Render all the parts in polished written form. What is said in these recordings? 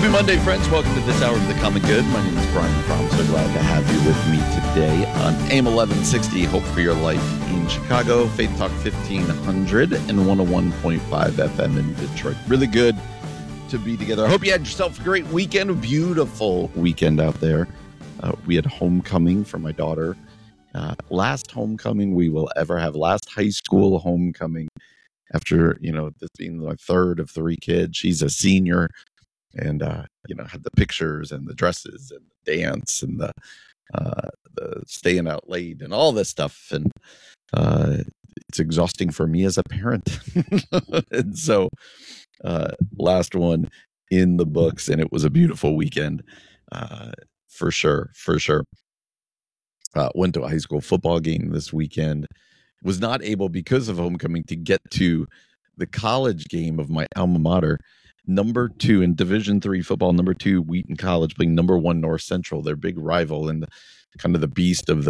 Happy Monday, friends. Welcome to this hour of The Common Good. My name is Brian Fromm. So glad to have you with me today on AM 1160, Hope for Your Life in Chicago, Faith Talk 1500 and 101.5 FM in Detroit. Really good to be together. I hope you had yourself a great weekend, a beautiful weekend out there. We had homecoming for my daughter. Last homecoming we will ever have, last high school homecoming after, this being my third of three kids. She's a senior. And, had the pictures and the dresses and the dance and the staying out late and all this stuff. And it's exhausting for me as a parent. And so last one in the books, and it was a beautiful weekend for sure. Went to a high school football game this weekend. Was not able, because of homecoming, to get to the college game of my alma mater. Number 2 in Division III football, number 2 Wheaton College playing number 1 North Central, their big rival and kind of the beast of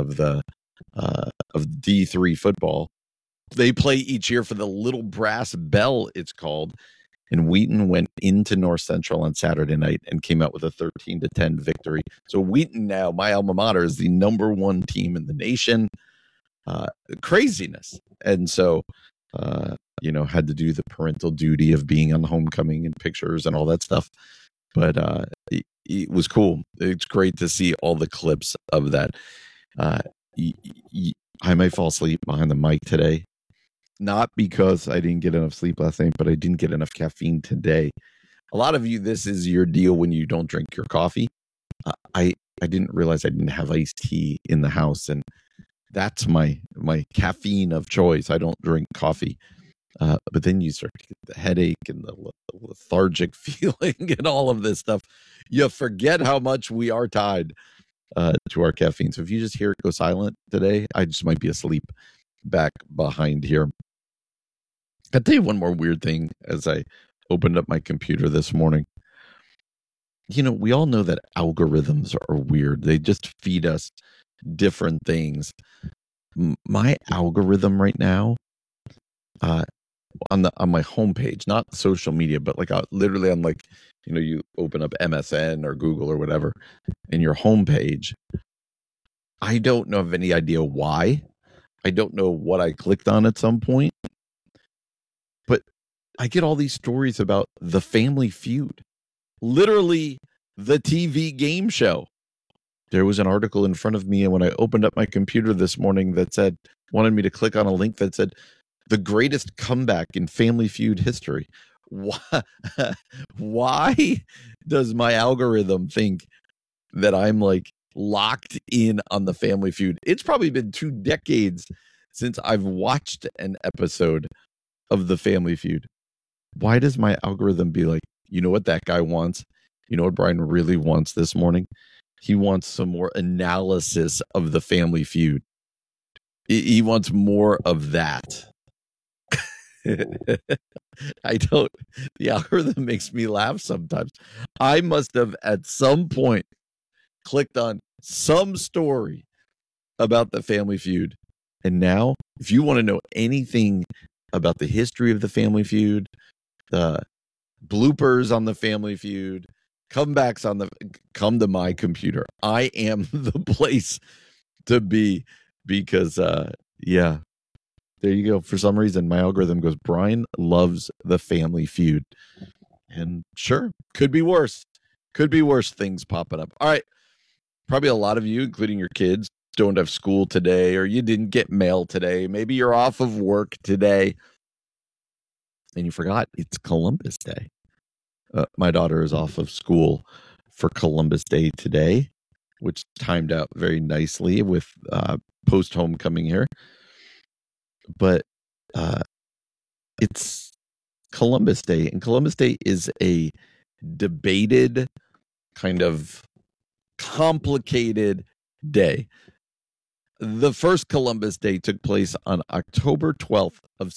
D3 football. They play each year for the Little Brass Bell, it's called. And Wheaton went into North Central on Saturday night and came out with a 13-10 victory. So Wheaton now, my alma mater, is the number 1 team in the nation. Craziness. And so had to do the parental duty of being on the homecoming and pictures and all that stuff. But it was cool. It's great to see all the clips of that. I might fall asleep behind the mic today. Not because I didn't get enough sleep last night, but I didn't get enough caffeine today. A lot of you, this is your deal when you don't drink your coffee. I didn't realize I didn't have iced tea in the house, and that's my caffeine of choice. I don't drink coffee. But then you start to get the headache and the lethargic feeling and all of this stuff. You forget how much we are tied to our caffeine. So if you just hear it go silent today, I just might be asleep back behind here. I'll tell you one more weird thing as I opened up my computer this morning. We all know that algorithms are weird. They just feed us different things. My algorithm right now, on my homepage, not social media, but literally on you open up MSN or Google or whatever, and your homepage, I don't know of any idea why. I don't know what I clicked on at some point, but I get all these stories about The Family Feud, literally the TV game show. There was an article in front of me, and when I opened up my computer this morning that wanted me to click on a link that said, the greatest comeback in Family Feud history. Why does my algorithm think that I'm locked in on the Family Feud? It's probably been 2 decades since I've watched an episode of the Family Feud. Why does my algorithm be like, you know what that guy wants? You know what Brian really wants this morning? He wants some more analysis of the Family Feud. He wants more of that. The algorithm makes me laugh sometimes. I must have at some point clicked on some story about the Family Feud. And now, if you want to know anything about the history of the Family Feud, the bloopers on the Family Feud, comebacks come to my computer. I am the place to be because, there you go. For some reason, my algorithm goes, Brian loves the Family Feud. And sure, could be worse. Could be worse things popping up. All right. Probably a lot of you, including your kids, don't have school today, or you didn't get mail today. Maybe you're off of work today and you forgot it's Columbus Day. My daughter is off of school for Columbus Day today, which timed out very nicely with post-homecoming here. But it's Columbus Day, and Columbus Day is a debated, kind of complicated day. The first Columbus Day took place on October 12th of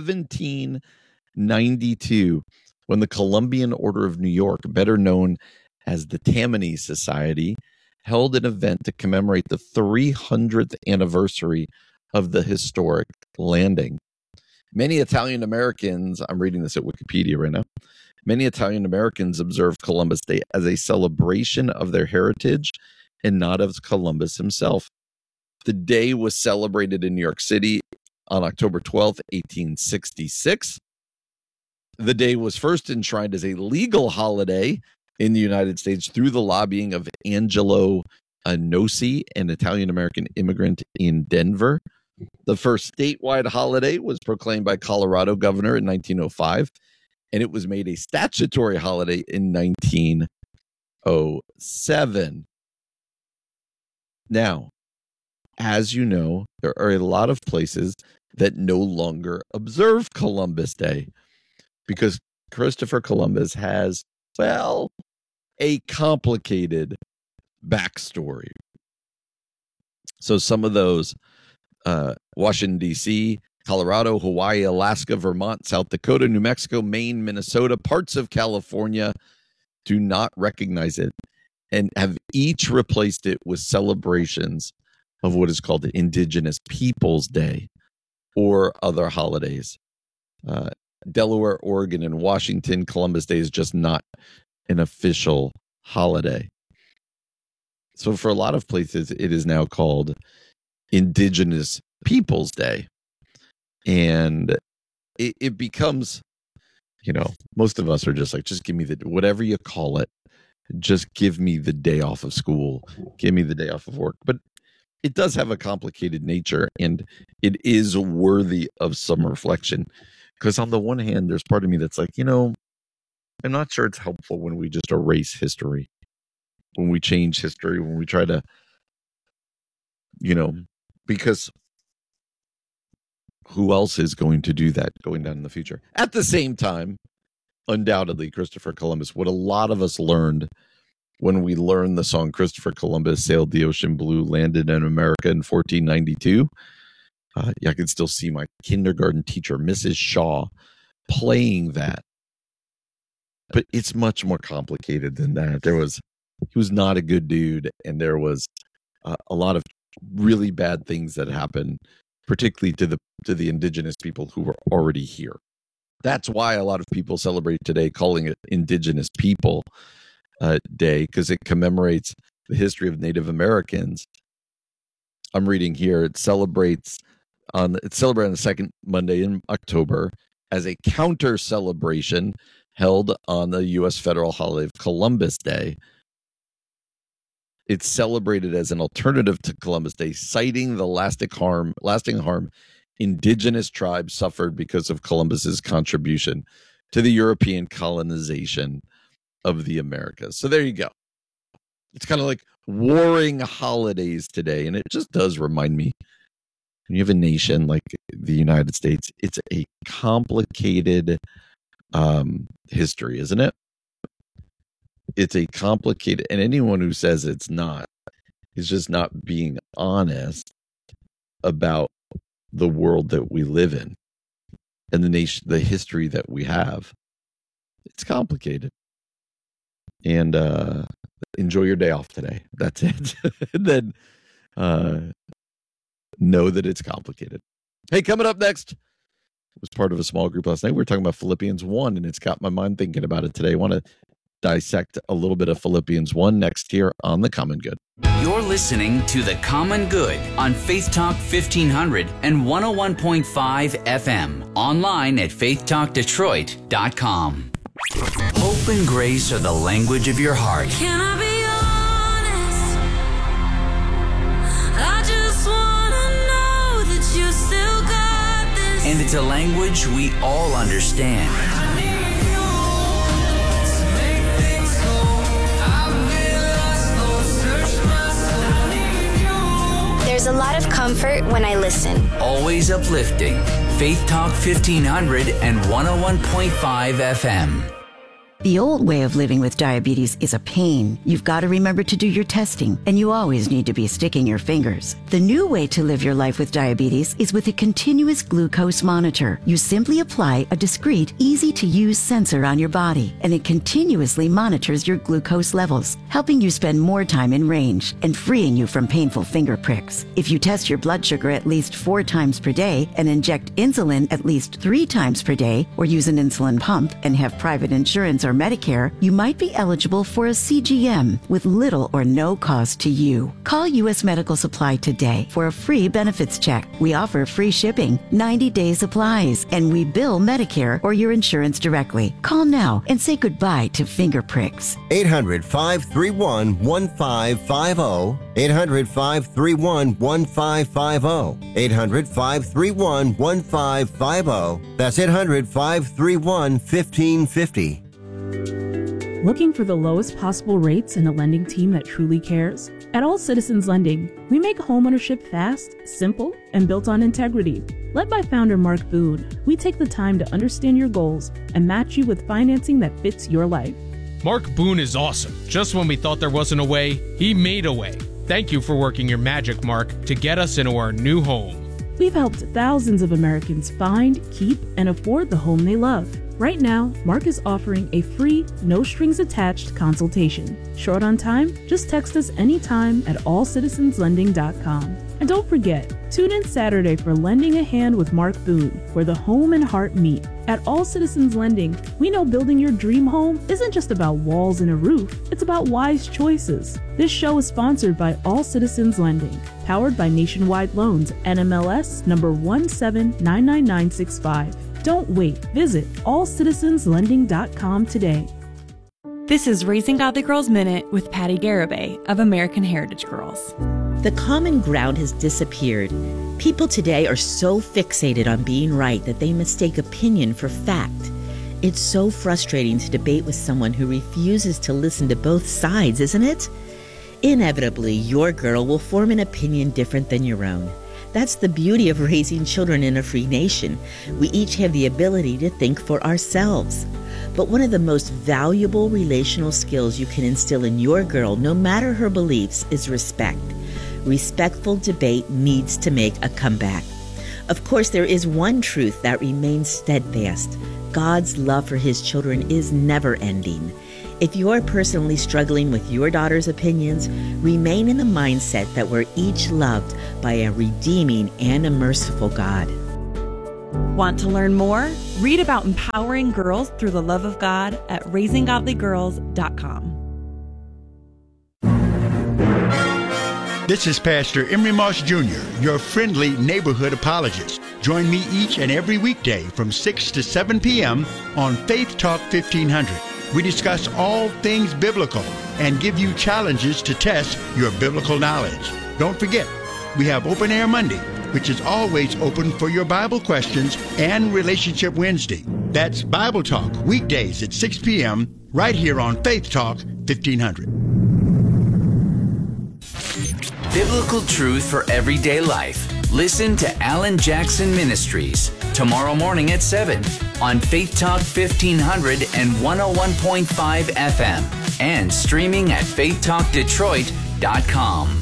1792, when the Columbian Order of New York, better known as the Tammany Society, held an event to commemorate the 300th anniversary of the historic landing. Many Italian Americans, I'm reading this at Wikipedia right now, Many Italian Americans observe Columbus Day as a celebration of their heritage and not of Columbus himself. The day was celebrated in New York City on October 12th, 1866. The day was first enshrined as a legal holiday in the United States through the lobbying of Angelo Noci, an Italian-American immigrant in Denver. The first statewide holiday was proclaimed by Colorado governor in 1905, and it was made a statutory holiday in 1907. Now, as you know, there are a lot of places that no longer observe Columbus Day because Christopher Columbus has, well, a complicated backstory. So some of those, Washington, D.C., Colorado, Hawaii, Alaska, Vermont, South Dakota, New Mexico, Maine, Minnesota, parts of California do not recognize it and have each replaced it with celebrations of what is called the Indigenous Peoples Day or other holidays. Delaware, Oregon, and Washington, Columbus Day is just not an official holiday. So for a lot of places, it is now called Indigenous Peoples Day. And it becomes, most of us are just like, just give me whatever you call it, just give me the day off of school, give me the day off of work. But it does have a complicated nature, and it is worthy of some reflection. Because on the one hand, there's part of me that's like, I'm not sure it's helpful when we just erase history, when we change history, when we try to, because who else is going to do that going down in the future? At the same time, undoubtedly, Christopher Columbus, what a lot of us learned when we learned the song Christopher Columbus Sailed the Ocean Blue, Landed in America in 1492. I can still see my kindergarten teacher, Mrs. Shaw, playing that. But it's much more complicated than that. He was not a good dude, and there was a lot of really bad things that happened, particularly to the indigenous people who were already here. That's why a lot of people celebrate today, calling it Indigenous People Day, because it commemorates the history of Native Americans. I'm reading here, it's celebrated on the second Monday in October as a counter celebration held on the U.S. federal holiday of Columbus Day. It's celebrated as an alternative to Columbus Day, citing the lasting harm indigenous tribes suffered because of Columbus's contribution to the European colonization of the Americas. So there you go. It's kind of like warring holidays today, and it just does remind me, when you have a nation like the United States, it's a complicated history, isn't it? It's a complicated, and anyone who says it's not is just not being honest about the world that we live in and the history that we have. It's complicated. And enjoy your day off today. That's it. And then know that it's complicated. Hey, coming up next, was part of a small group last night. We were talking about Philippians 1, and it's got my mind thinking about it today. I want to dissect a little bit of Philippians 1 next here on The Common Good. You're listening to The Common Good on Faith Talk 1500 and 101.5 FM. Online at faithtalkdetroit.com. Hope and grace are the language of your heart. Can I be honest? I just want to know that you still got this. And it's a language we all understand. There's a lot of comfort when I listen. Always uplifting. Faith Talk 1500 and 101.5 FM. The old way of living with diabetes is a pain. You've got to remember to do your testing, and you always need to be sticking your fingers. The new way to live your life with diabetes is with a continuous glucose monitor. You simply apply a discreet, easy-to-use sensor on your body, and it continuously monitors your glucose levels, helping you spend more time in range and freeing you from painful finger pricks. If you test your blood sugar at least 4 times per day and inject insulin at least 3 times per day, or use an insulin pump and have private insurance or Medicare, you might be eligible for a CGM with little or no cost to you. Call U.S. Medical Supply today for a free benefits check. We offer free shipping, 90-day supplies, and we bill Medicare or your insurance directly. Call now and say goodbye to finger pricks. 800-531-1550. 800-531-1550. 800-531-1550. That's 800-531-1550. Looking for the lowest possible rates and a lending team that truly cares? At All Citizens Lending, we make homeownership fast, simple, and built on integrity. Led by founder Mark Boone, we take the time to understand your goals and match you with financing that fits your life. Mark Boone is awesome. Just when we thought there wasn't a way, he made a way. Thank you for working your magic, Mark, to get us into our new home. We've helped thousands of Americans find, keep, and afford the home they love. Right now, Mark is offering a free, no-strings-attached consultation. Short on time? Just text us anytime at allcitizenslending.com. And don't forget, tune in Saturday for Lending a Hand with Mark Boone, where the home and heart meet. At All Citizens Lending, we know building your dream home isn't just about walls and a roof, it's about wise choices. This show is sponsored by All Citizens Lending, powered by Nationwide Loans, NMLS number 1799965. Don't wait. Visit allcitizenslending.com today. This is Raising Godly Girls Minute with Patty Garibay of American Heritage Girls. The common ground has disappeared. People today are so fixated on being right that they mistake opinion for fact. It's so frustrating to debate with someone who refuses to listen to both sides, isn't it? Inevitably, your girl will form an opinion different than your own. That's the beauty of raising children in a free nation. We each have the ability to think for ourselves. But one of the most valuable relational skills you can instill in your girl, no matter her beliefs, is respect. Respectful debate needs to make a comeback. Of course, there is one truth that remains steadfast. God's love for his children is never ending. If you're personally struggling with your daughter's opinions, remain in the mindset that we're each loved by a redeeming and a merciful God. Want to learn more? Read about empowering girls through the love of God at raisinggodlygirls.com. This is Pastor Emery Moss Jr., your friendly neighborhood apologist. Join me each and every weekday from 6 to 7 p.m. on Faith Talk 1500. We discuss all things biblical and give you challenges to test your biblical knowledge. Don't forget, we have Open Air Monday, which is always open for your Bible questions, and Relationship Wednesday. That's Bible Talk, weekdays at 6 p.m. right here on Faith Talk 1500. Biblical truth for everyday life. Listen to Alan Jackson Ministries tomorrow morning at 7 on Faith Talk 1500 and 101.5 FM and streaming at faithtalkdetroit.com.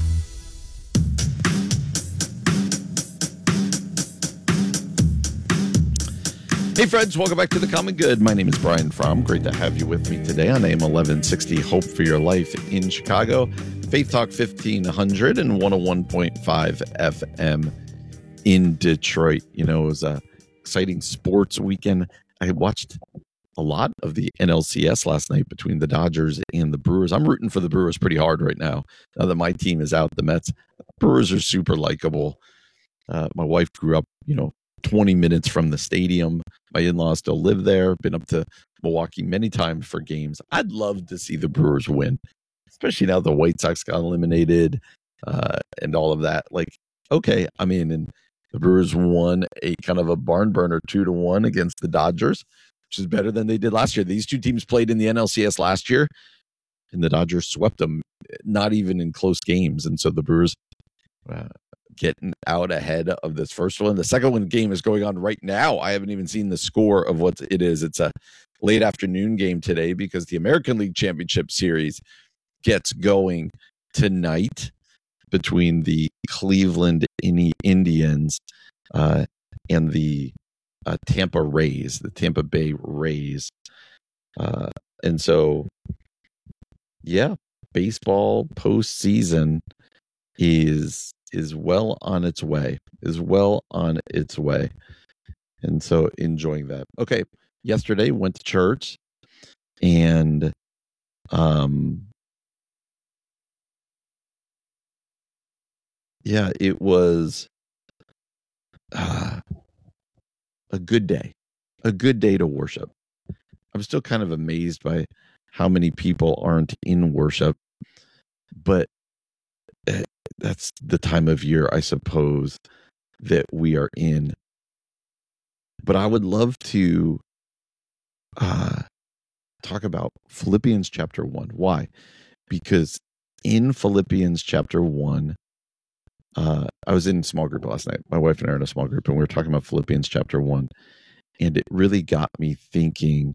Hey friends, welcome back to The Common Good. My name is Brian Fromm. Great to have you with me today on AM 1160 Hope for Your Life in Chicago, Faith Talk 1500 and 101.5 FM in Detroit. You know, it was a exciting sports weekend. I watched a lot of the NLCS last night between the Dodgers and the Brewers. I'm rooting for the Brewers pretty hard right now that my team is out, the Mets. Brewers are super likable. My wife grew up, 20 minutes from the stadium. My in-laws still live there. Been up to Milwaukee many times for games. I'd love to see the Brewers win, especially now the White Sox got eliminated and all of that. Like, okay, and the Brewers won a kind of a barn burner 2-1 against the Dodgers, which is better than they did last year. These two teams played in the NLCS last year, and the Dodgers swept them, not even in close games. And so the Brewers getting out ahead of this first one. The second one game is going on right now. I haven't even seen the score of what it is. It's a late afternoon game today because the American League Championship Series gets going tonight between the Cleveland Indians and the Tampa Rays, the Tampa Bay Rays. And so, yeah, baseball postseason is well on its way, And so enjoying that. Okay. Yesterday went to church and, yeah, it was a good day to worship. I'm still kind of amazed by how many people aren't in worship, but that's the time of year, I suppose, that we are in. But I would love to talk about Philippians chapter 1. Why? Because in Philippians chapter 1, I was in small group last night. My wife and I are in a small group, and we were talking about Philippians chapter 1, and it really got me thinking.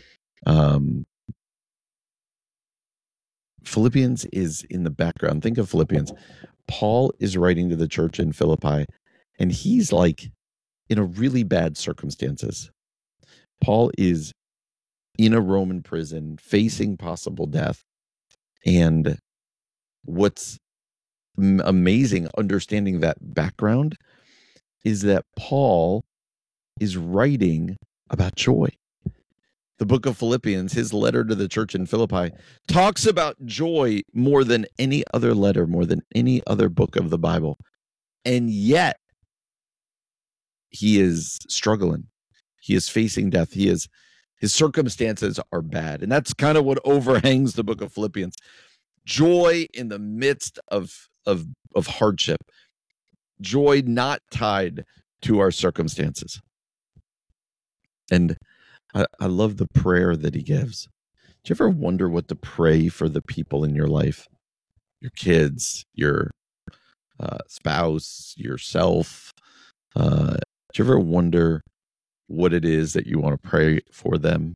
Philippians is in the background. Think of Philippians. Paul is writing to the church in Philippi, and he's like in a really bad circumstances. Paul is in a Roman prison, facing possible death. And what's amazing, understanding that background, is that Paul is writing about joy. The book of Philippians, his letter to the church in Philippi, talks about joy more than any other letter, more than any other book of the Bible. And yet, he is struggling. He is facing death. His circumstances are bad. And that's kind of what overhangs the book of Philippians. Joy in the midst of hardship. Joy not tied to our circumstances. And I love the prayer that he gives. Do you ever wonder what to pray for the people in your life? Your kids, your spouse, yourself. Do you ever wonder what it is that you want to pray for them?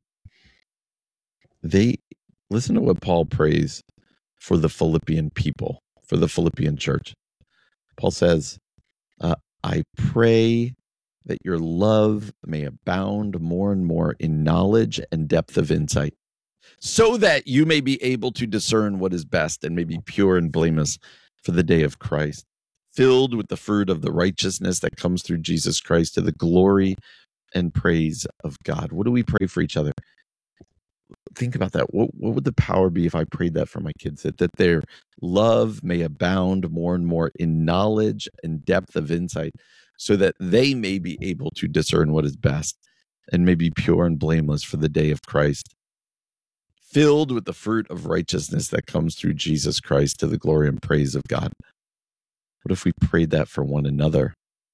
Listen to what Paul prays for the Philippian people, for the Philippian church. Paul says, I pray that your love may abound more and more in knowledge and depth of insight, so that you may be able to discern what is best and may be pure and blameless for the day of Christ, filled with the fruit of the righteousness that comes through Jesus Christ to the glory and praise of God. What do we pray for each other? Think about that. What would the power be if I prayed that for my kids? That their love may abound more and more in knowledge and depth of insight, so that they may be able to discern what is best and may be pure and blameless for the day of Christ, filled with the fruit of righteousness that comes through Jesus Christ to the glory and praise of God. What if we prayed that for one another?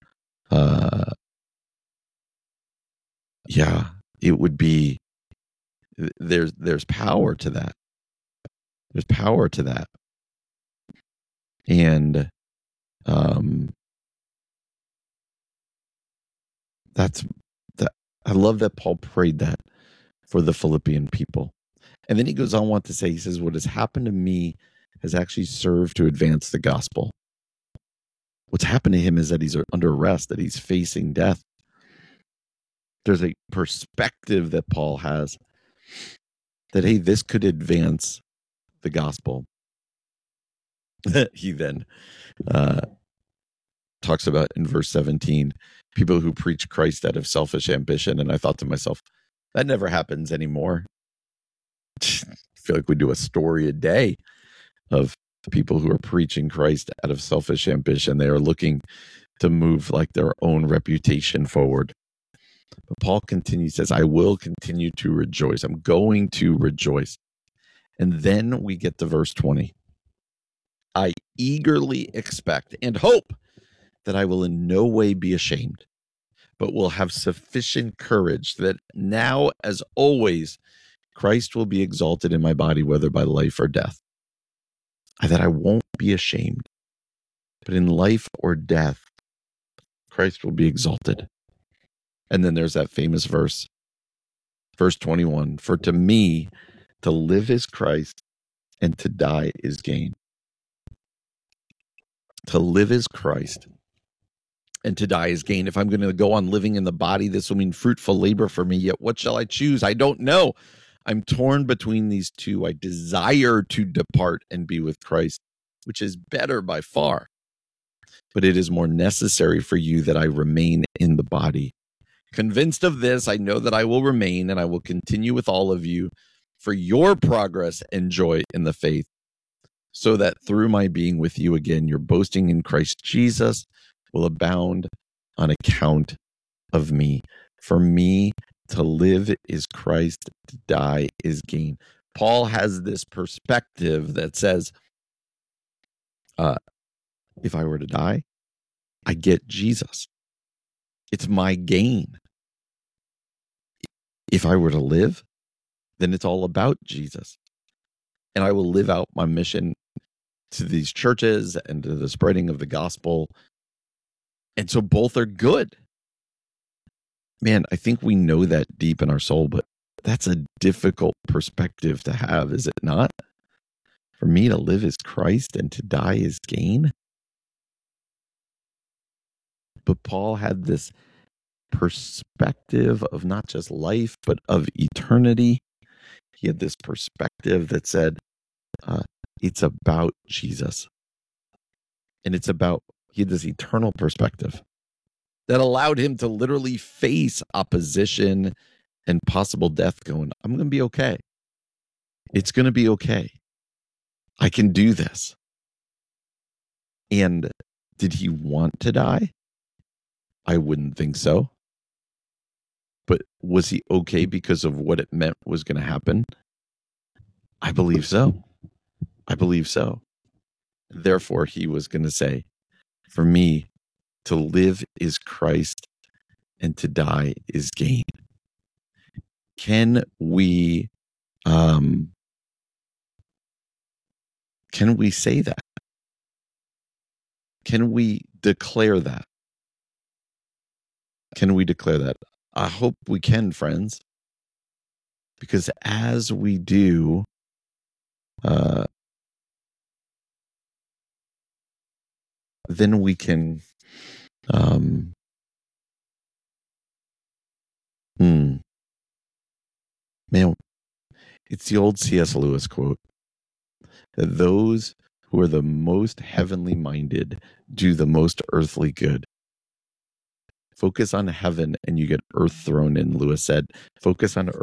Yeah, it would be, there's power to that. There's power to that. And I love that Paul prayed that for the Philippian people. And then he goes on to say, he says, what has happened to me has actually served to advance the gospel. What's happened to him is that he's under arrest, that he's facing death. There's a perspective that Paul has that, hey, this could advance the gospel. He then talks about in verse 17, people who preach Christ out of selfish ambition. And I thought to myself, that never happens anymore. I feel like we do a story a day of people who are preaching Christ out of selfish ambition. They are looking to move like their own reputation forward. But Paul continues, says, I will continue to rejoice. I'm going to rejoice. And then we get to verse 20. I eagerly expect and hope that I will in no way be ashamed, but will have sufficient courage that now, as always, Christ will be exalted in my body, whether by life or death. That I won't be ashamed, but in life or death, Christ will be exalted. And then there's that famous verse Verse 21, for to me, to live is Christ, and to die is gain. To live is Christ, and to die is gain. If I'm going to go on living in the body, this will mean fruitful labor for me. Yet what shall I choose? I don't know. I'm torn between these two. I desire to depart and be with Christ, which is better by far. But it is more necessary for you that I remain in the body. Convinced of this, I know that I will remain and I will continue with all of you for your progress and joy in the faith, so that through my being with you again, your boasting in Christ Jesus will abound on account of me. For me, to live is Christ, to die is gain. Paul has this perspective that says, if I were to die, I get Jesus. It's my gain. If I were to live, then it's all about Jesus. And I will live out my mission to these churches and to the spreading of the gospel. And so both are good. Man, I think we know that deep in our soul, but that's a difficult perspective to have, is it not? For me, to live is Christ and to die is gain. But Paul had this perspective of not just life, but of eternity. He had this perspective that said, it's about Jesus. And he had this eternal perspective that allowed him to literally face opposition and possible death going, I'm going to be okay. It's going to be okay. I can do this. And did he want to die? I wouldn't think so. But was he okay because of what it meant was going to happen? I believe so. I believe so. Therefore, he was going to say, for me, to live is Christ and to die is gain. Can we say that? Can we declare that? Can we declare that? I hope we can, friends. Because as we do, then we can man, it's the old C.S. Lewis quote that those who are the most heavenly minded do the most earthly good. Focus on heaven and you get earth thrown in, Lewis said. Focus on